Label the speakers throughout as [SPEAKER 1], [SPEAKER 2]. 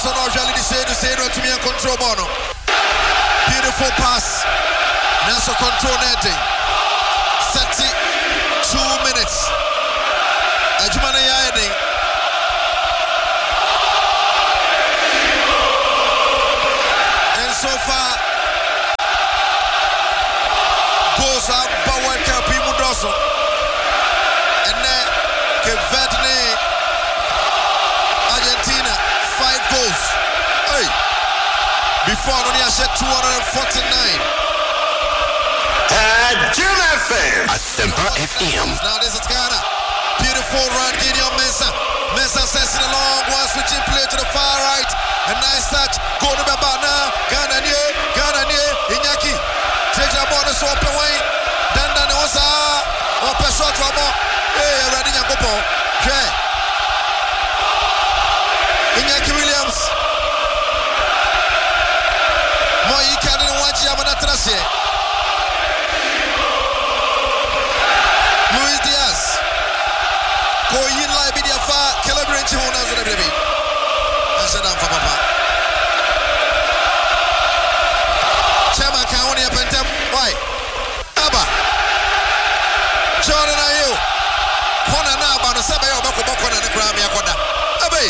[SPEAKER 1] Nelson Ojali to me and control Bono. Beautiful pass. Nelson control netting. 32 minutes. Ajumana Yadi. And so far, goals are Bawan Kapi Mudoso. And then Kevedne Argentina 5 goals. Hey. Before only I said 249.
[SPEAKER 2] Jim FM. Asempa FM.
[SPEAKER 1] Now this is Ghana. Beautiful run, Gideon Mensah. Mensah sends it along, one switching play to the far right. A nice touch. Go to the back now. Ghana near. Iñaki. Take the ball to swap away. Dan was open shot for more. Hey, ready to go. Okay. Iñaki Williams. More you can't watch Yamanatrashe. Luis Diaz. Go in live media far. Celebrate on as a baby. I said I'm for Papa. Chairman can only open them. Why? Abba. Jordan Ayew. Kona na ba no sabe yo bako na kra me akoda. Abe.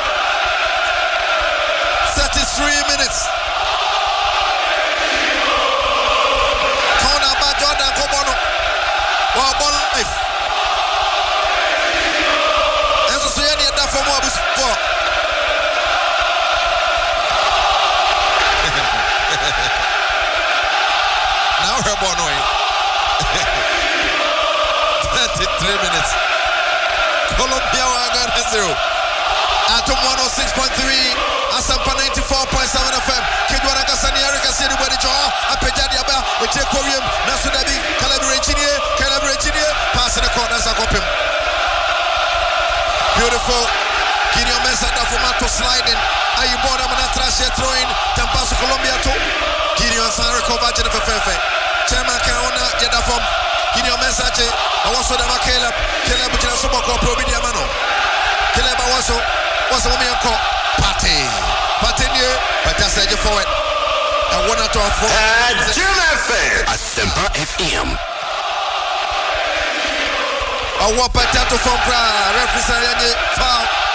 [SPEAKER 1] 33 minutes. Kona ba Jordan Kobono. Wow, ball life. And so you need that for more before. Now we're born away. 33 minutes. Colombia Ghana 0. Atom 106.3. Asampa 94.7 FM. Kidwana Kasani Erica City where the jaw. Apejadi Aba. We take Korean. Nasudabi. Calabria engineer. Passing the corner as I cop him. Beautiful. Gideon Mensah da Fumato sliding. Ayuboda Manatrashe throwing. Tampaso Colombia to. Gideon San recover Jennifer Fefe. Chairman Kaona Jeda from Gideon Mensah. I also the Caleb. Caleb Bujina Subako Probidia Mano. Caleb Awaso. What's the woman called? Party new, but just say you for it. I want to talk for
[SPEAKER 2] Jim FM. Asempa FM.
[SPEAKER 1] I want to from referee foul.